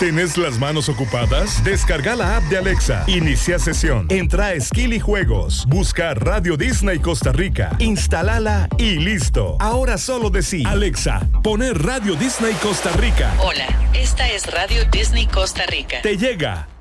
¿Tenés las manos ocupadas? Descarga la app de Alexa. Inicia sesión. Entra a Skill y Juegos. Busca Radio Disney Costa Rica. Instálala y listo. Ahora solo decí: Alexa, poner Radio Disney Costa Rica. Hola, esta es Radio Disney Costa Rica. Te llega